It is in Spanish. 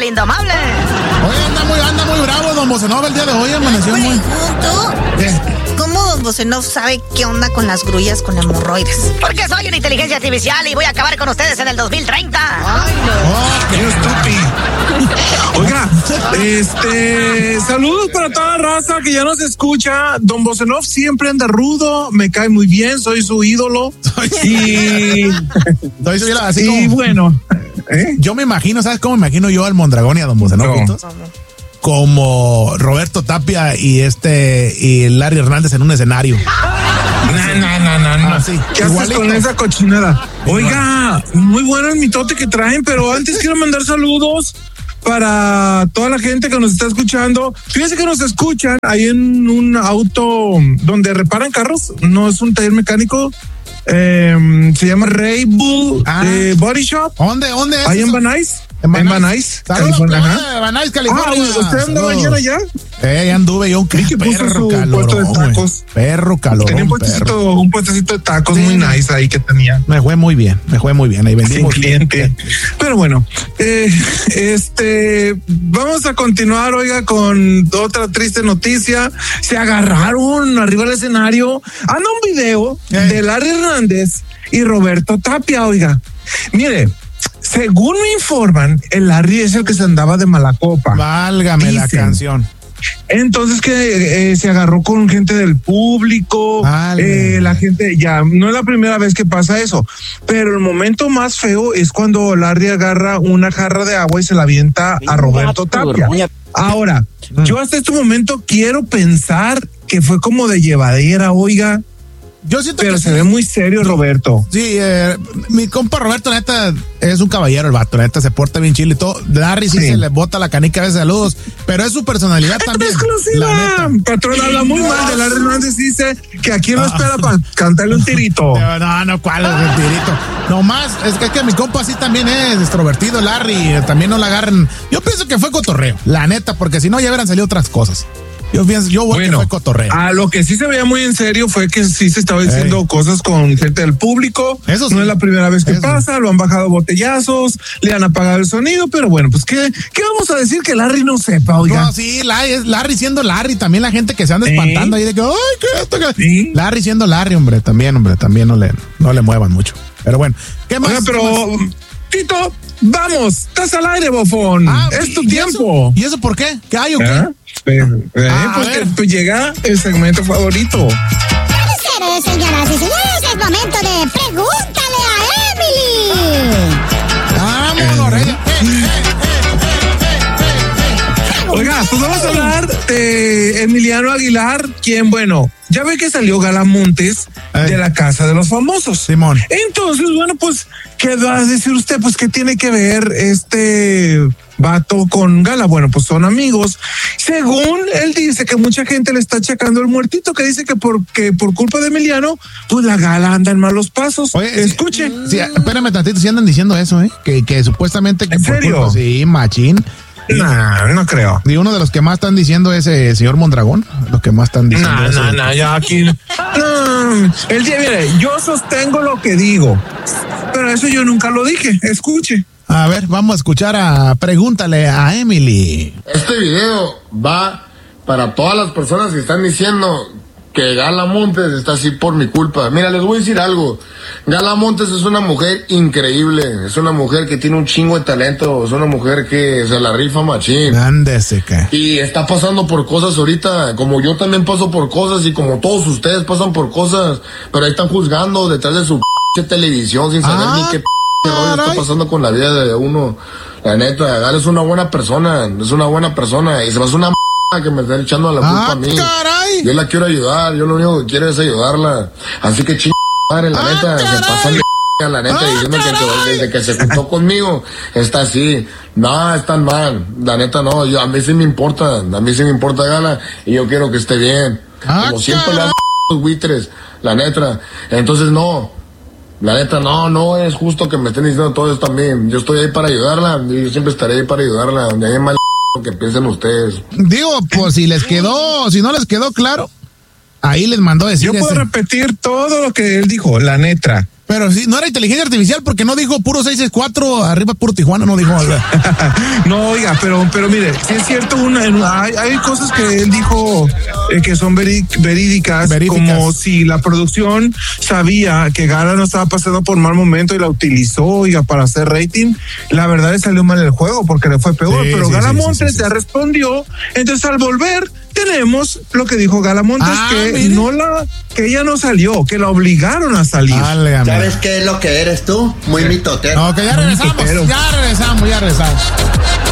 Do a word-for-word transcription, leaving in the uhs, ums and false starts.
indomable. Oye, anda muy, anda muy bravo Don Bocenov el día de hoy, amaneció muy... ¿Tú? ¿Qué? ¿Cómo Don Bocenov sabe qué onda con las grullas con hemorroides? Porque soy una inteligencia artificial y voy a acabar con ustedes en el dos mil treinta. Ay, no. Oh, ¡Qué estúpido! Oiga, este, saludos para toda la raza que ya nos escucha. Don Bocenov siempre anda rudo, me cae muy bien, soy su ídolo. Y, Soy su ídolo, así y como... bueno, ¿eh? Yo me imagino, ¿sabes cómo me imagino yo al Mondragón y a Don Bocenov? No. Como Roberto Tapia y este y Larry Hernández en un escenario. No, no, no, no, no. Ah, sí. ¿Qué haces Igualito. con esa cochinada? Oiga, muy bueno el mitote que traen, pero antes quiero mandar saludos para toda la gente que nos está escuchando. Fíjense que nos escuchan ahí en un auto donde reparan carros, no es un taller mecánico, eh, se llama Ray Bull Ah. eh, Body Shop, ¿Dónde, dónde es? ahí en eso? Van Nuys. En Van En Van Nuys. Nuys, Saludos, California. California, Ajá. Van Nuys, Ah, California. ¿usted andaba ayer allá? Eh, ya anduve yo un Vi que puso perro su calorón, puesto de güey. tacos. Perro calorón, Tenía un perro. puestecito, un puestecito de tacos Sí. muy nice ahí que tenía. Me fue muy bien, me fue muy bien. Ahí Sin vendimos. cliente. Pero bueno, eh, este, vamos a continuar, oiga, con otra triste noticia. Se agarraron arriba del escenario. Anda un video Eh. de Larry Hernández y Roberto Tapia, oiga. Mire, según me informan, el Larry es el que se andaba de mala copa. Válgame la Dicen. canción. Entonces que eh, se agarró con gente del público, Vale. eh, la gente ya, no es la primera vez que pasa eso, pero el momento más feo es cuando Larry agarra una jarra de agua y se la avienta a Roberto Tapia. Ahora, Mm. yo hasta este momento quiero pensar que fue como de llevadera, oiga, Yo siento pero que se ve muy serio Roberto. sí, eh, mi compa Roberto, neta, es un caballero el vato, neta, se porta bien chile y todo. Larry sí, Sí. se le bota la canica a veces, saludos, pero es su personalidad también. La Exclusiva. neta. Patrón habla muy mal de Larry Hernández, dice que aquí lo Ah. espera para cantarle un tirito. No, no, no, cuál es el tirito. Nomás, es que, es que mi compa sí también es extrovertido, Larry, eh, también no la agarren. Yo pienso que fue cotorreo, la neta, porque si no ya hubieran salido otras cosas. Yo pienso, yo voy que fue cotorreo. A lo que sí se veía muy en serio fue que sí se estaba diciendo Ey. cosas con gente del público. Eso sí. No es la primera vez que Eso. pasa, lo han bajado botellazos, le han apagado el sonido, pero bueno, pues ¿qué, qué vamos a decir que Larry no sepa, oiga? No, sí, Larry, es Larry siendo Larry, también la gente que se anda ¿Eh? espantando ahí de que, ay, ¿qué esto? qué-". ¿Sí? Larry siendo Larry, hombre, también, hombre, también no le, no le muevan mucho. Pero bueno, ¿qué más? Oiga, pero ¿Qué más? Tito, vamos, estás al aire, bofón. Ah, es tu ¿y tiempo. Eso? ¿Y eso por qué? ¿Qué hay o qué? ¿Ah? Eh, eh, Ah, a pues ver. que tú llega el segmento favorito. Señores, señoras y señores, es momento de Pregúntale a Emily. Vámonos, rey. Eh, eh, eh, eh, Oiga, pues vamos a hablar de Emiliano Aguilar, quien, bueno, ya ve que salió Galamontes Ey. de la Casa de los Famosos. Simón. Entonces, bueno, pues, ¿qué va a decir usted? Pues, ¿qué tiene que ver este vato con Gala? Bueno, pues son amigos. Según él dice que mucha gente le está achacando el muertito, que dice que porque por culpa de Emiliano, pues la Gala anda en malos pasos. Oye, sí. escuche. Sí, espérame tantito, si andan diciendo eso, ¿eh? Que, que supuestamente que ¿En por serio? culpa- sí, machín. No, no creo. Y uno de los que más están diciendo es el señor Mondragón, los que más están diciendo No, eso. no, no, ya aquí. No, el día, mire, yo sostengo lo que digo, pero eso yo nunca lo dije. Escuche. A ver, vamos a escuchar a Pregúntale a Emily. Este video va para todas las personas que están diciendo que Gala Montes está así por mi culpa. Mira, les voy a decir algo. Gala Montes es una mujer increíble, es una mujer que tiene un chingo de talento, es una mujer que se la rifa machín. Ándese, que. Y está pasando por cosas ahorita, como yo también paso por cosas y como todos ustedes pasan por cosas, pero ahí están juzgando detrás de su p televisión sin saber Ah, ni qué p rollo está caray. pasando con la vida de uno. La neta, Gala es una buena persona, es una buena persona y se va a hacer una m que me está echando la culpa Ah, a mí. caray. Yo la quiero ayudar, yo lo único que quiero es ayudarla. Así que ching madre, la Ah, neta, se caray. pasan de p, la neta, Ah, diciendo que, caray. que desde que se juntó conmigo está así. No, están mal. La neta no, yo, a mí sí me importa, a mí sí me importa Gala y yo quiero que esté bien. Ah, Como siempre le caray. hacen los buitres, la neta. Entonces no, la neta no, no es justo que me estén diciendo todo esto a mí. Yo estoy ahí para ayudarla y yo siempre estaré ahí para ayudarla. Donde hay mal que piensen ustedes. Digo, por si les quedó, si no les quedó claro, ahí les mandó decir Yo puedo ese. repetir todo lo que él dijo, la neta. Pero sí, no era inteligencia artificial porque no dijo puro seis seis cuatro, arriba puro Tijuana, no dijo. No, oiga, pero, pero mire, si es cierto, una, hay, hay cosas que él dijo eh, que son verídicas, verídicas, como si la producción sabía que Gala no estaba pasando por mal momento y la utilizó, oiga, para hacer rating. La verdad le salió mal el juego porque le fue peor, sí, pero sí, Gala sí, Montes sí, sí, ya sí. respondió. Entonces, al volver, tenemos lo que dijo Gala Montes, ah, que mire. no la, que ella no salió, que la obligaron a salir. Dale, ¿sabes qué es lo que eres tú? Muy mitotero. No, que ya regresamos, ya regresamos, ya regresamos.